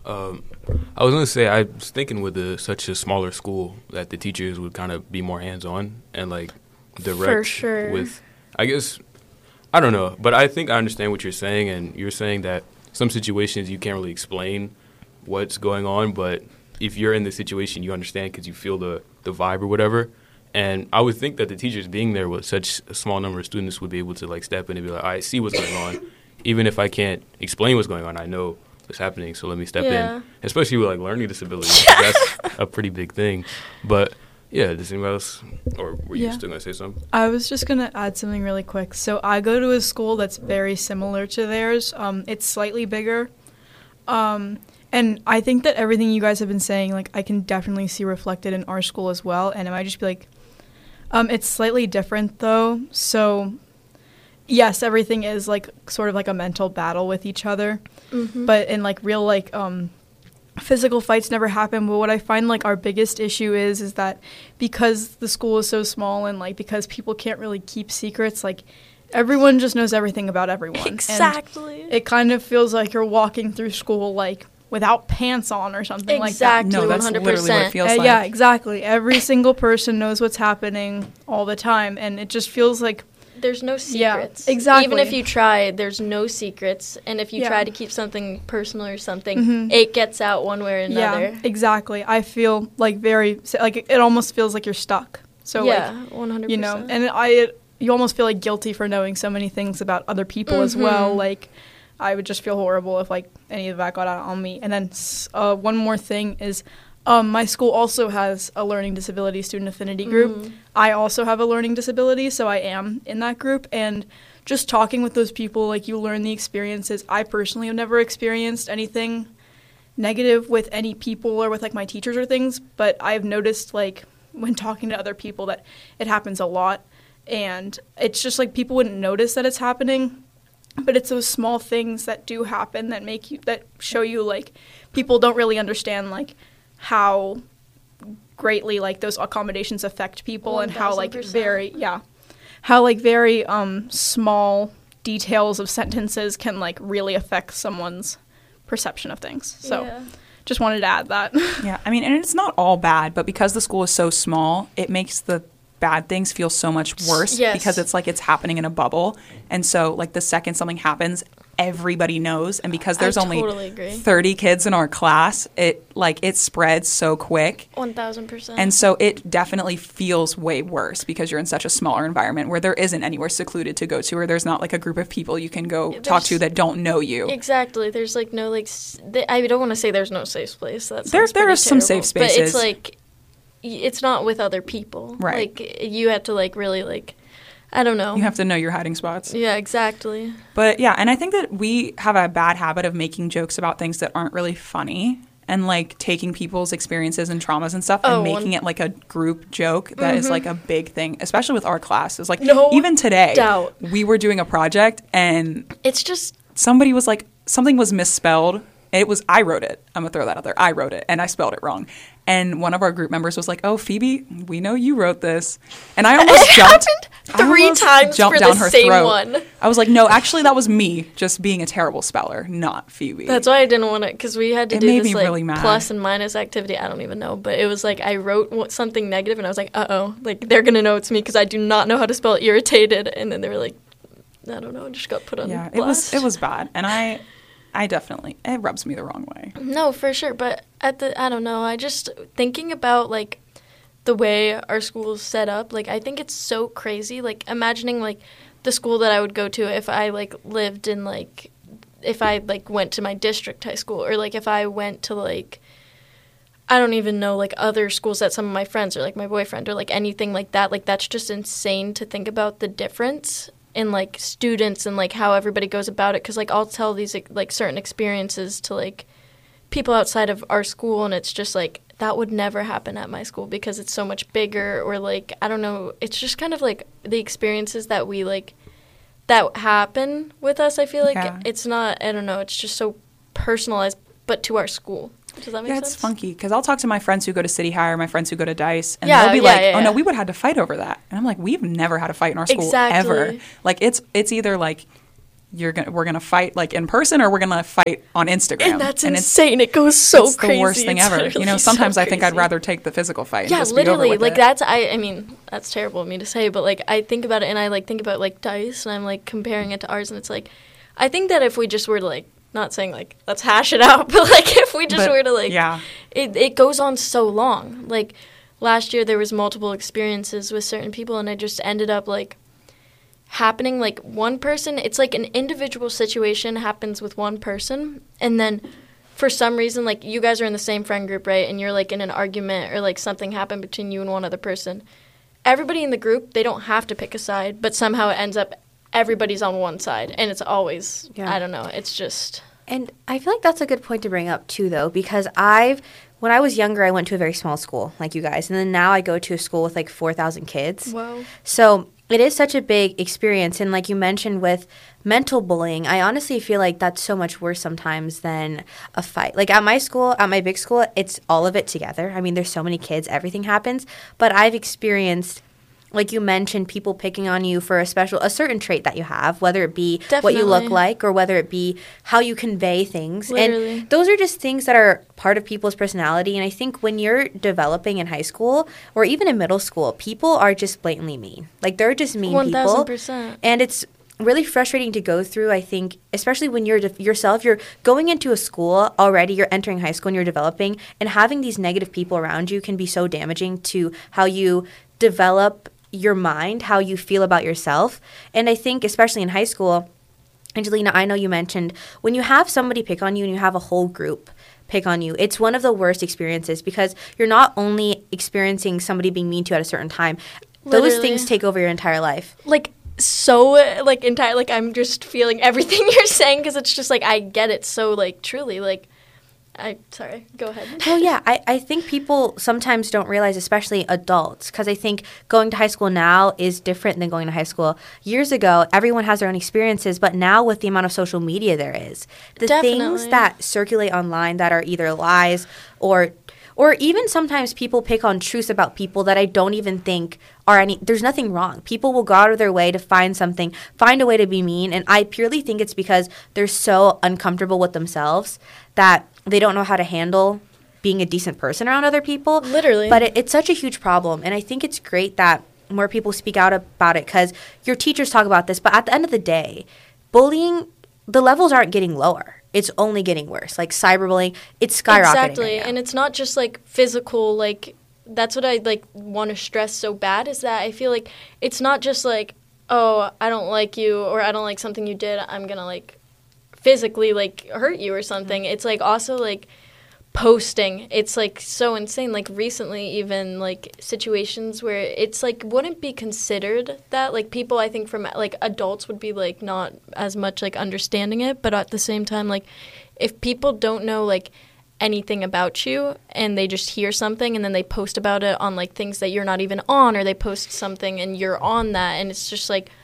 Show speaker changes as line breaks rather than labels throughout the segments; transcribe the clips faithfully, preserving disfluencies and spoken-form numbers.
Um, I was gonna say I was thinking with the, such a smaller school that the teachers would kind of be more hands-on and like direct
For sure.
with. I guess I don't know, but I think I understand what you're saying, and you're saying that some situations you can't really explain what's going on, but if you're in the situation, you understand because you feel the the vibe or whatever. And I would think that the teachers being there with such a small number of students would be able to like step in and be like, I see what's going on, even if I can't explain what's going on. I know what's happening, so let me step
Yeah.
in, especially with like learning disabilities. That's a pretty big thing. But yeah, does anybody else, or were you
Yeah.
still gonna say something?
I was just going to add something really quick. So I go to a school that's very similar to theirs. Um, it's slightly bigger. Um, and I think that everything you guys have been saying, like, I can definitely see reflected in our school as well. And it might just be like, um, it's slightly different, though. So, yes, everything is, like, sort of like a mental battle with each other.
Mm-hmm.
But in, like, real, like, um, physical fights never happen. But what I find, like, our biggest issue is, is that because the school is so small and, like, because people can't really keep secrets, like, everyone just knows everything about everyone.
Exactly.
And it kind of feels like you're walking through school, like, without pants on or something
Exactly.
like that.
No, that's
one hundred
literally what it
percent.
feels
Uh,
like.
yeah, exactly. Every single person knows what's happening all the time. And it just feels like,
There's no
Yeah,
secrets.
exactly.
Even if you try, there's no secrets. And if you
Yeah.
try to keep something personal or something,
Mhm.
it gets out one way or another.
yeah, exactly. I feel like very, like, it almost feels like you're stuck. So,
yeah,
like,
one hundred percent.
you know, and I, you almost feel like guilty for knowing so many things about other people as well.
Mhm.
Like, I would just feel horrible if, like, any of that got out on me. And then s- uh, one more thing is, um, my school also has a learning disability student affinity group.
Mhm.
I also have a learning disability, so I am in that group. And just talking with those people, like, you learn the experiences. I personally have never experienced anything negative with any people or with, like, my teachers or things, but I've noticed, like, when talking to other people that it happens a lot. And it's just, like, people wouldn't notice that it's happening, but it's those small things that do happen that make you, that show you, like, people don't really understand, like, how greatly, like, those accommodations affect people and how, like,
one thousand percent.
very, yeah, how, like, very um, small details of sentences can, like, really affect someone's perception of things. So
Yeah.
just wanted to add that.
Yeah, I mean, and it's not all bad, but because the school is so small, it makes the bad things feel so much worse
Yes.
because it's like it's happening in a bubble. And so, like, the second something happens, everybody knows. And because there's
I
only
totally agree.
thirty kids in our class, it, like, it spreads so quick.
one thousand percent.
And so it definitely feels way worse because you're in such a smaller environment where there isn't anywhere secluded to go to, or there's not, like, a group of people you can go
Yeah,
talk to
there's-
that don't know you.
Exactly. There's, like, no, like, s- th- I don't want to say there's no safe place. That
There-
sounds
there
pretty
are some
terrible.
safe
But
spaces.
it's, like, y- it's not with other people.
Right.
Like, you have to, like, really, like, I don't know.
You have to know your hiding spots.
Yeah, exactly.
But yeah, and I think that we have a bad habit of making jokes about things that aren't really funny and, like, taking people's experiences and traumas and stuff
Oh,
and making
one-
it like a group joke that is,
Mhm.
like, a big thing, especially with our class. It's like,
No
even today,
doubt.
we were doing a project and
It's just,
somebody was like, something was misspelled. It was, I wrote it. I'm going to throw that out there. I wrote it, and I spelled it wrong. And one of our group members was like, oh, Phoebe, we know you wrote this. And I almost
it
jumped.
happened
I
three
almost
times
jumped
for
down
the
her
same
throat.
one.
I was like, no, actually, that was me just being a terrible speller, not Phoebe.
That's why I didn't want to, because we had to
It
do
made
this,
me
like,
really mad.
plus and minus activity. I don't even know. But it was like, I wrote what- something negative, and I was like, uh-oh. Like, they're going to know it's me because I do not know how to spell irritated. And then they were like, I don't know, just got put on
Yeah,
blast.
it was it was bad, and I I definitely it rubs me the wrong way.
No, for sure. But at the, I don't know. I just thinking about, like, the way our school is set up. Like, I think it's so crazy. Like, imagining, like, the school that I would go to if I, like, lived in, like, if I, like, went to my district high school, or, like, if I went to, like, I don't even know, like, other schools that some of my friends, or, like, my boyfriend, or, like, anything like that. Like, that's just insane to think about the difference in, like, students and, like, how everybody goes about it. Because, like, I'll tell these, like, certain experiences to, like, people outside of our school, and it's just, like, that would never happen at my school because it's so much bigger. Or, like, I don't know. It's just kind of, like, the experiences that we, like, that happen with us, I feel like.
Yeah.
It's not, I don't know, it's just so personalized, but to our school. Does that make
Yeah,
sense?
it's funky because I'll talk to my friends who go to City High or my friends who go to Dice, and
Yeah,
they'll be
yeah,
like,
yeah,
"Oh no,
yeah.
we would have had to fight over that," and I'm like, "We've never had a fight in our school
Exactly.
ever." Like it's it's either like you're gonna we're gonna fight like in person, or we're gonna fight on Instagram.
And that's
and
insane. It goes so
it's
crazy.
the worst thing
It's
ever. You
literally
know, sometimes
so
I think I'd
crazy.
rather take the physical fight.
Yeah,
and just be over
literally.
with
Like
it.
that's I. I mean, that's terrible of me to say, but like I think about it, and I like think about like Dice, and I'm like comparing it to ours, and it's like, I think that if we just were to like, not saying like let's hash it out, but like if we just
But,
were to like,
yeah.
it it goes on so long. Like last year, there was multiple experiences with certain people, and I just ended up like happening like one person. It's like an individual situation happens with one person, and then for some reason, like you guys are in the same friend group, right? And you're like in an argument or like something happened between you and one other person. Everybody in the group, they don't have to pick a side, but somehow it ends up everybody's on one side, and it's always
Yeah.
I don't know. It's just
And I feel like that's a good point to bring up too, though, because I've when I was younger, I went to a very small school like you guys, and then now I go to a school with like four thousand kids.
whoa.
So it is such a big experience. And like you mentioned with mental bullying, I honestly feel like that's so much worse sometimes than a fight. Like at my school, at my big school, it's all of it together. I mean, there's so many kids, everything happens. But I've experienced, like you mentioned, people picking on you for a special, a certain trait that you have, whether it be what you look
Definitely.
like or whether it be how you convey things.
Literally.
And those are just things that are part of people's personality. And I think when you're developing in high school or even in middle school, people are just blatantly mean. Like they're just mean
One
people.
thousand percent.
And it's really frustrating to go through, I think, especially when you're de- yourself, you're going into a school already, you're entering high school and you're developing, and having these negative people around you can be so damaging to how you develop your mind, how you feel about yourself. And I think especially in high school, Angelina, I know you mentioned when you have somebody pick on you and you have a whole group pick on you, it's one of the worst experiences because you're not only experiencing somebody being mean to you at a certain time, those
Literally.
things take over your entire life.
Like so like entire like I'm just feeling everything you're saying because it's just like I get it so like truly like I sorry go ahead.
Oh, yeah. I, I think people sometimes don't realize, especially adults, because I think going to high school now is different than going to high school. Years ago, everyone has their own experiences, but now with the amount of social media there is, the things
Definitely.
that circulate online that are either lies or or even sometimes people pick on truths about people that I don't even think are any – there's nothing wrong. People will go out of their way to find something, find a way to be mean, and I purely think it's because they're so uncomfortable with themselves that they don't know how to handle being a decent person around other people.
Literally.
But it, it's such a huge problem, and I think it's great that more people speak out about it because your teachers talk about this, but at the end of the day, bullying, the levels aren't getting lower. It's only getting worse. Like cyberbullying, it's skyrocketing.
Exactly.
right now.
And it's not just like physical, like that's what I like want to stress so bad is that I feel like it's not just like, oh, I don't like you or I don't like something you did, I'm going to like physically like hurt you or something.
Mm-hmm.
It's like also like posting. It's like so insane. Like recently even like situations where it's like wouldn't be considered that like people I think from like adults would be like not as much like understanding it, but at the same time like if people don't know like anything about you and they just hear something and then they post about it on like things that you're not even on, or they post something and you're on that, and it's just like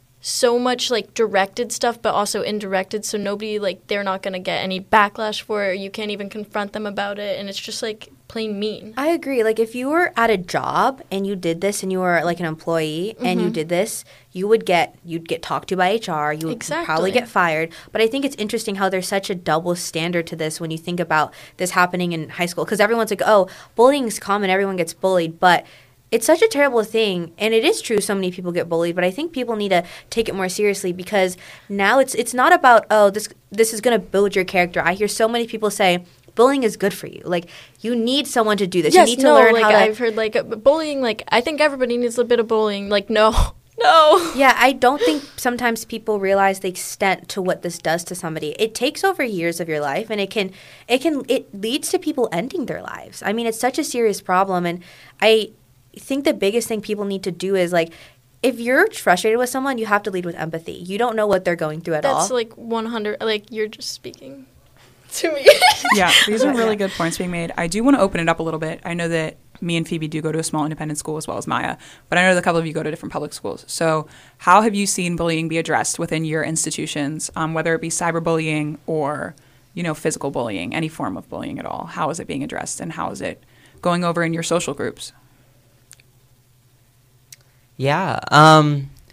so much like directed stuff but also indirected, so nobody like they're not going to get any backlash for it, or you can't even confront them about it, and it's just like plain mean.
I agree. Like if you were at a job and you did this and you were like an employee and you did this, you would get you'd get talked to by H R. You would
Exactly.
probably get fired. But I think it's interesting how there's such a double standard to this when you think about this happening in high school, because everyone's like, oh, bullying is common, everyone gets bullied, but it's such a terrible thing, and it is true so many people get bullied, but I think people need to take it more seriously because now it's it's not about, oh, this this is going to build your character. I hear so many people say bullying is good for you. Like, you need someone to do this.
Yes,
you need to
no,
learn
like
how to
I've heard like uh, bullying, like I think everybody needs a bit of bullying. Like no. No.
Yeah, I don't think sometimes people realize the extent to what this does to somebody. It takes over years of your life, and it can, it can, it leads to people ending their lives. I mean, it's such a serious problem, and I think the biggest thing people need to do is like, if you're frustrated with someone, you have to lead with empathy. You don't know what they're going through at all.
That's like one hundred, like you're just speaking to me.
Yeah, these are really good points being made. I do want to open it up a little bit. I know that me and Phoebe do go to a small independent school as well as Maya, but I know that a couple of you go to different public schools. So how have you seen bullying be addressed within your institutions, um, whether it be cyberbullying or, you know, physical bullying, any form of bullying at all? How is it being addressed, and how is it going over in your social groups?
Yeah, um,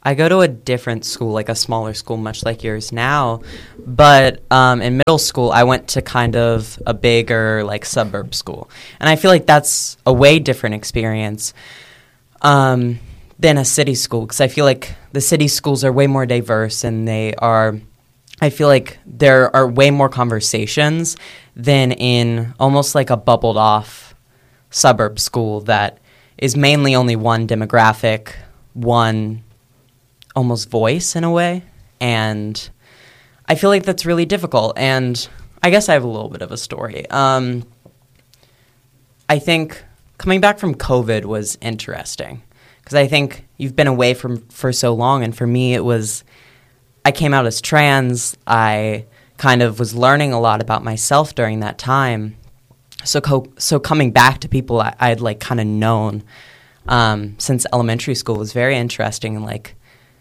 I go to a different school, like a smaller school, much like yours now. But um, in middle school, I went to kind of a bigger, like, suburb school. And I feel like that's a way different experience um, than a city school, because I feel like the city schools are way more diverse, and they are, I feel like there are way more conversations than in almost like a bubbled off suburb school that is mainly only one demographic, one almost voice in a way. And I feel like that's really difficult. And I guess I have a little bit of a story. Um, I think coming back from COVID was interesting, because I think you've been away from for so long. And for me, it was, I came out as trans. I kind of was learning a lot about myself during that time. So co- so coming back to people I, I'd like kind of known um, since elementary school was very interesting. And like,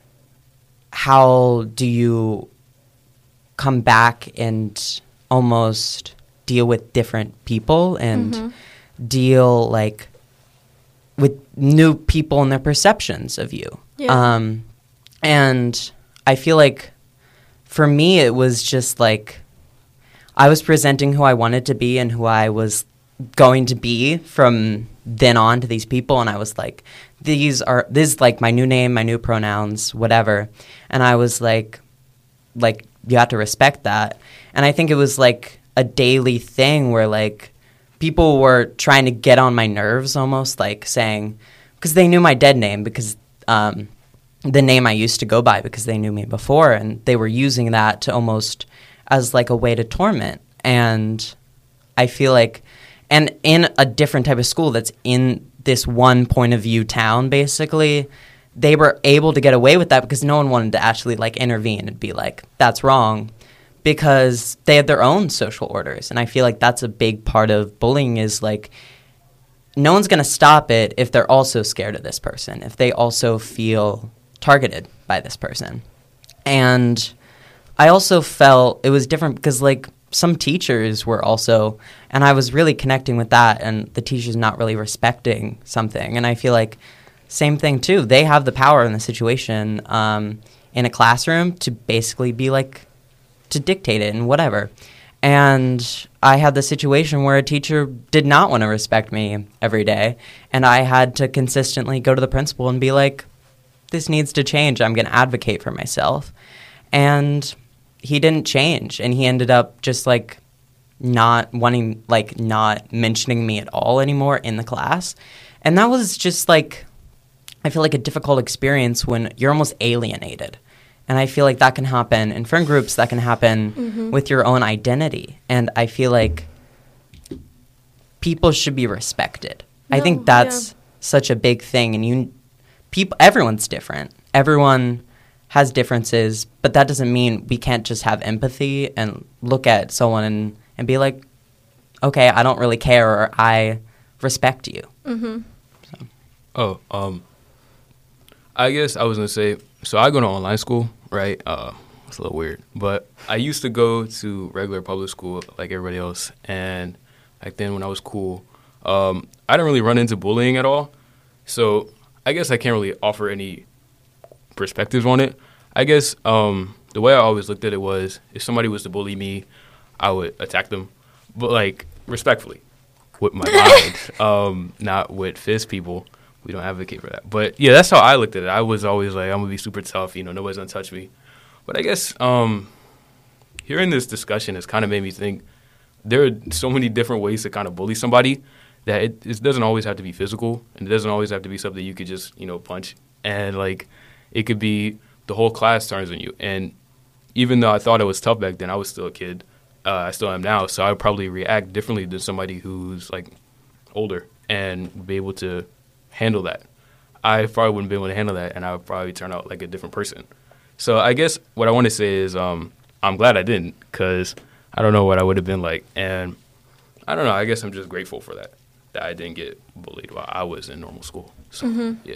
how do you come back and almost deal with different people and mm-hmm. deal like with new people and their perceptions of you?
Yeah.
Um, and I feel like for me, it was just like I was presenting who I wanted to be and who I was going to be from then on to these people. And I was like, these are, this is like my new name, my new pronouns, whatever. And I was like, like, you have to respect that. And I think it was like a daily thing where like people were trying to get on my nerves almost, like saying, because they knew my dead name, because um, the name I used to go by, because they knew me before, and they were using that to almost as like a way to torment. And I feel like, and in a different type of school that's in this one point of view town, basically, they were able to get away with that because no one wanted to actually like intervene and be like, that's wrong, because they had their own social orders. And I feel like that's a big part of bullying, is like, no one's going to stop it if they're also scared of this person, if they also feel targeted by this person. And I also felt it was different because like some teachers were also, and I was really connecting with that, and the teachers not really respecting something. And I feel like same thing too. They have the power in the situation um, in a classroom to basically be like, to dictate it and whatever. And I had the situation where a teacher did not want to respect me every day, and I had to consistently go to the principal and be like, this needs to change. I'm going to advocate for myself. And he didn't change, and he ended up just like not wanting, like not mentioning me at all anymore in the class. And that was just like, I feel like a difficult experience when you're almost alienated. And I feel like that can happen in friend groups, that can happen mm-hmm. with your own identity. And I feel like people should be respected. No, I think that's yeah. such a big thing. And you, people, everyone's different. Everyone has differences, but that doesn't mean we can't just have empathy and look at someone and, and be like, okay, I don't really care, or I respect you.
Mm-hmm.
So. Oh, um, I guess I was going to say, so I go to online school, right? Uh, it's a little weird, but I used to go to regular public school like everybody else, and back then when I was cool, um, I didn't really run into bullying at all, so I guess I can't really offer any perspectives on it. I guess um, the way I always looked at it was, if somebody was to bully me, I would attack them, but like respectfully, with my mind, um, not with fist people. We don't advocate for that. But, yeah, that's how I looked at it. I was always like, I'm going to be super tough. You know, nobody's going to touch me. But I guess um, hearing this discussion has kind of made me think there are so many different ways to kind of bully somebody that it, it doesn't always have to be physical, and it doesn't always have to be something you could just, you know, punch. And, like, it could be the whole class turns on you. And even though I thought I was tough back then, I was still a kid. Uh, I still am now. So I would probably react differently than somebody who's, like, older and be able to handle that. I probably wouldn't be able to handle that, and I would probably turn out like a different person. So I guess what I want to say is um, I'm glad I didn't, because I don't know what I would have been like. And I don't know. I guess I'm just grateful for that, that I didn't get bullied while I was in normal school. So,
mm-hmm.
yeah.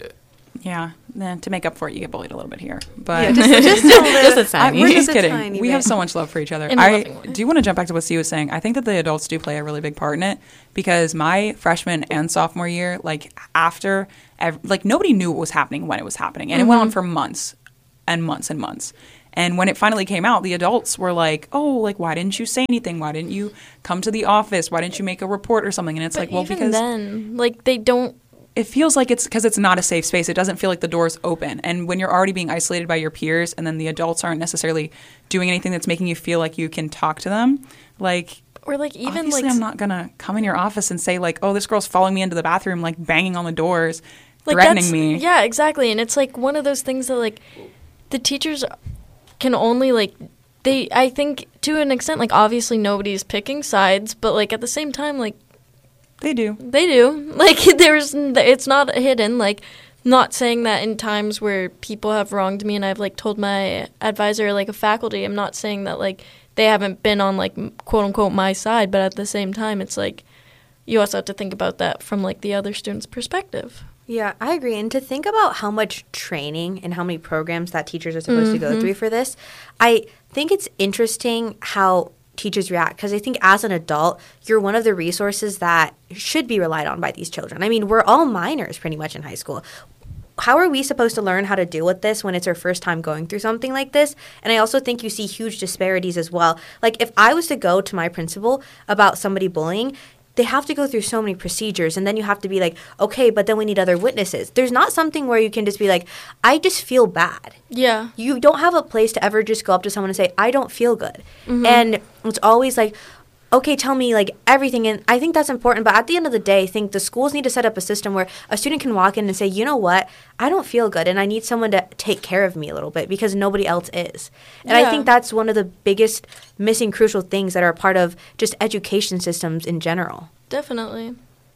Yeah, then to make up for it, you get bullied a little bit here. But
just, just a little,
Just a
I-
tiny.
we're just
Just a
kidding.
tiny
We
bit.
have so much love for each other.
In a
I
loving way.
do want to jump back to what Steve was saying. I think that the adults do play a really big part in it because my freshman and sophomore year, like after, ev- like nobody knew what was happening when it was happening, and it went on for months and months and months. And when it finally came out, the adults were like, "Oh, like why didn't you say anything? Why didn't you come to the office? Why didn't you make a report or something?" And it's
But
like, well,
even
because
then, like they don't.
it feels like it's because it's not a safe space. It doesn't feel like the door's open. And when you're already being isolated by your peers and then the adults aren't necessarily doing anything that's making you feel like you can talk to them, like
Or like even
obviously
like
I'm not going to come in your office and say like, oh, this girl's following me into the bathroom, like banging on the doors,
like
threatening
that's-
me.
Yeah, exactly. And it's like one of those things that like the teachers can only like they I think to an extent like obviously nobody's picking sides, but like at the same time like
They do.
they do. Like there's it's not hidden like not saying that in times where people have wronged me and I've like told my advisor like a faculty, I'm not saying that like they haven't been on like quote unquote my side, but at the same time it's like you also have to think about that from like the other student's perspective.
Yeah, I agree. And to think about how much training and how many programs that teachers are supposed to go through for this, I think it's interesting how teachers react because I think as an adult, you're one of the resources that should be relied on by these children. I mean, we're all minors pretty much in high school. How are we supposed to learn how to deal with this when it's our first time going through something like this? And I also think you see huge disparities as well. Like if I was to go to my principal about somebody bullying, they have to go through so many procedures and then you have to be like, okay, but then we need other witnesses. There's not something where you can just be like, I just feel bad.
Yeah.
You don't have a place to ever just go up to someone and say, I don't feel good. And it's always like, okay, tell me like everything. And I think that's important. But at the end of the day, I think the schools need to set up a system where a student can walk in and say, you know what, I don't feel good and I need someone to take care of me a little bit because nobody else is. And I
Yeah.
think that's one of the biggest missing crucial things that are part of just education systems in general.
Definitely.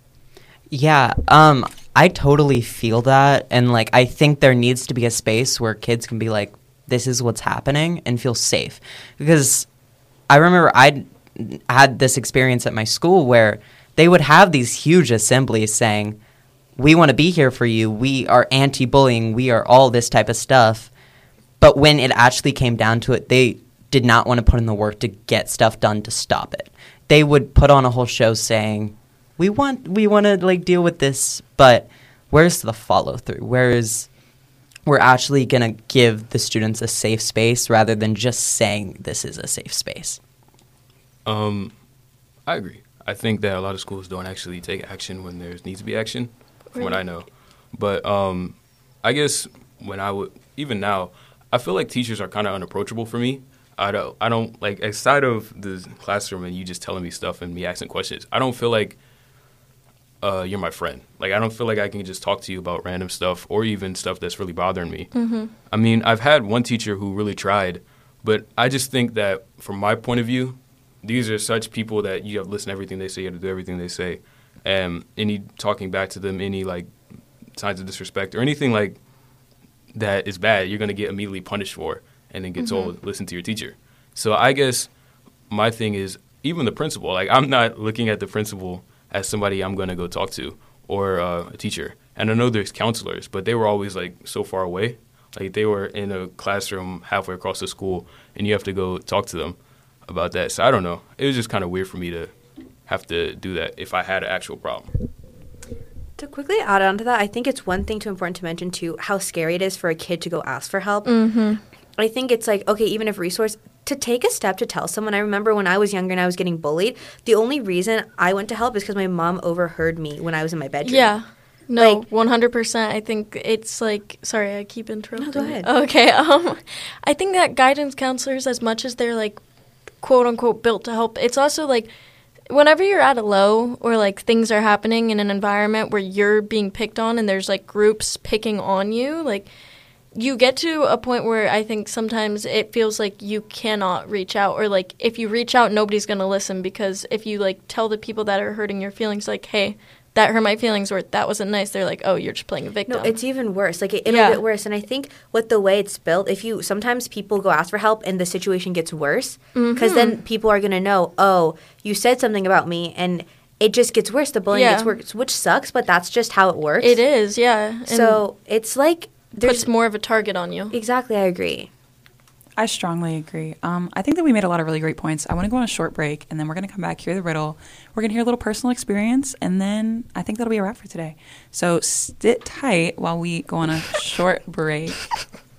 Yeah, um, I totally feel that, and like I think there needs to be a space where kids can be like, "This is what's happening," and feel safe. Because I remember I had this experience at my school where they would have these huge assemblies saying, "We want to be here for you. We are anti-bullying. We are all this type of stuff." But when it actually came down to it, they did not want to put in the work to get stuff done to stop it. They would put on a whole show saying, we want we want to like deal with this, but where's the follow through? Where is we're actually going to give the students a safe space rather than just saying this is a safe space?
Um, I agree. I think that a lot of schools don't actually take action when there needs to be action, from what I know. But um, I guess when I would, even now, I feel like teachers are kind of unapproachable for me. I don't, I don't, like, aside of the classroom and you just telling me stuff and me asking questions, I don't feel like uh, you're my friend. Like, I don't feel like I can just talk to you about random stuff or even stuff that's really bothering me. Mm-hmm. I mean, I've had one teacher who really tried, but I just think that from my point of view, these are such people that you have to listen to everything they say, you have to do everything they say. And any talking back to them, any, like, signs of disrespect or anything, like, that is bad, you're going to get immediately punished for and then get mm-hmm. told, listen to your teacher. So I guess my thing is, even the principal, like, I'm not looking at the principal as somebody I'm going to go talk to or uh, a teacher. And I know there's counselors, but they were always, like, so far away. Like, they were in a classroom halfway across the school, and you have to go talk to them about that. So I don't know. It was just kind of weird for me to have to do that if I had an actual problem.
To quickly add on to that, I think it's one thing too important to mention, too, how scary it is for a kid to go ask for help.
Mm-hmm.
I think it's like, okay, even if resource, to take a step to tell someone. I remember when I was younger and I was getting bullied, the only reason I went to help is because my mom overheard me when I was in my bedroom.
Yeah. No,
Like-
one hundred percent. I think it's like, sorry, I keep interrupting.
No, go ahead.
Okay. Um, I think that guidance counselors, as much as they're like, quote unquote, built to help, it's also like, whenever you're at a low or like things are happening in an environment where you're being picked on and there's like groups picking on you, like you get to a point where I think sometimes it feels like you cannot reach out, or like if you reach out, nobody's going to listen, because if you like tell the people that are hurting your feelings, like, hey, that hurt my feelings, or that wasn't nice, they're like, oh, you're just playing a victim.
No, it's even worse. Like, it, it'll
Yeah.
get worse. And I think with the way it's built, if you, sometimes people go ask for help and the situation gets worse, because
Mm-hmm.
then people are going to know, oh, you said something about me, and it just gets worse. The bullying
Yeah.
gets worse, which sucks, but that's just how it works.
It is, yeah. And
So it's like there's
puts more of a target on you.
exactly. I agree.
I strongly agree. Um, I think that we made a lot of really great points. I want to go on a short break, and then we're going to come back, hear the riddle. We're going to hear a little personal experience, and then I think that'll be a wrap for today. So sit tight while we go on a short break.